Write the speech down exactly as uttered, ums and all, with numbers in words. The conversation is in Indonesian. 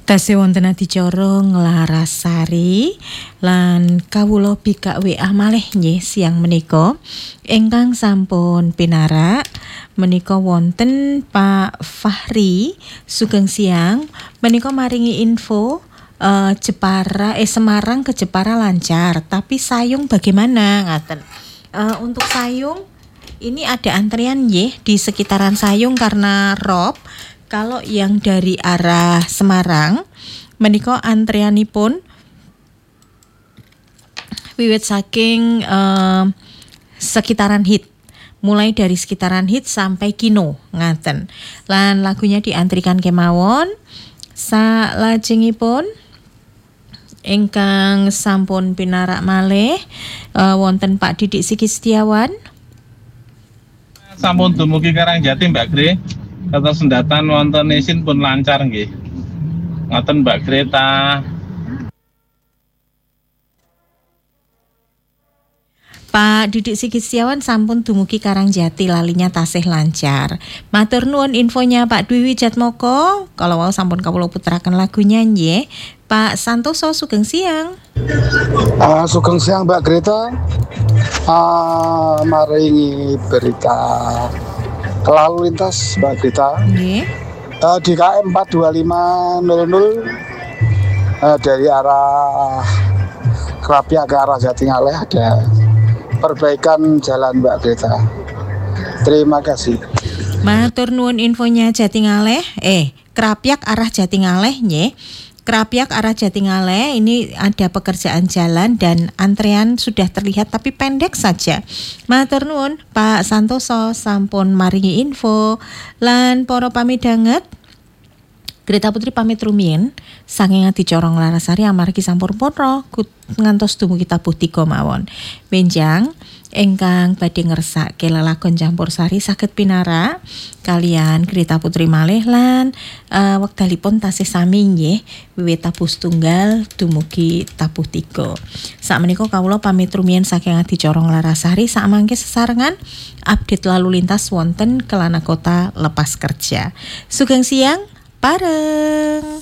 Tasih wonten adicara Nglarasari lan kawula bikak W A malih nggih siang menika ingkang sampun pinarak menika wonten Pak Fahri Sugeng Siang menika maringi info uh, Jepara eh Semarang ke Jepara lancar tapi Sayung bagaimana ngaten. Uh, untuk Sayung ini ada antrian nggih di sekitaran Sayung karena rob. Kalau yang dari arah Semarang menika antrianipun wiwit saking uh, sekitaran hit, mulai dari sekitaran hit sampai Kino ngaten. Lan lagunya diantrikan kemawon. Salajengipun ingkang sampun pinarak malih uh, wonten Pak Didik Siki Setiawan. Sampun dumugi Karangjati Mbak Gre. Kata sendatan wonten isin pun lancar nggih. Ngoten Mbak Greta. Pak Didik Siki Setiawan sampun dumugi Karangjati lalinya tasih lancar. Matur nuwun infonya Pak Dwi Wijatmoko. Kalau wau sampun kawula putraken lagunya nggih. Pak Santoso Sugeng Siang. Uh, Sugeng Siang Mbak Greta. Uh, maringi berita lalu lintas Mbak Greta. Nggih. Uh, di K M empat dua lima nol nol uh, dari arah Krapyak ke arah Jatingaleh ada perbaikan jalan Mbak Greta. Terima kasih. Matur nuwun infonya Jatingaleh. Eh, Krapyak arah Jatingaleh nggih. Krapyak arah Jatingaleh ini ada pekerjaan jalan dan antrean sudah terlihat tapi pendek saja. Matur nuwun Pak Santoso sampun maringi info lan para pamidanget. Greta Putri pamit rumiyin saking adicara Nglarasari amargi sampun purna ngantos dumugi tabuh tiga mawon. Benjang ingkang badhe ngersake lelagon campursari saged pinarak kalian Greta Putri malih lan uh, wekdalipun tasih sami nggih wiwit tabuh setunggal dumugi tabuh tiga. Sakmenika kawula pamit rumiyin saking adicara Nglarasari sakmangke sesarengan update lalu lintas wonten Kelana Kota lepas kerja. Sugeng siang bareng.